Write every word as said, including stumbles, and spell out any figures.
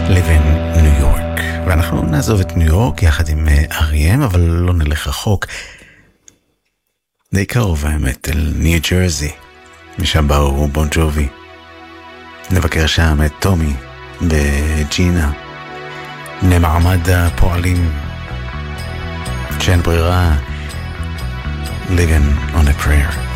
live in New York. ואנחנו נעזוב את ניו יורק יחד עם אריאם, אבל לא נלך רחוק. די קרוב האמת, אל ניו ג'רזי, משם באו בון ג'ובי. נבקר שם את טומי וג'ינה, בני מעמד הפועלים, שאין ברירה, living on a prayer.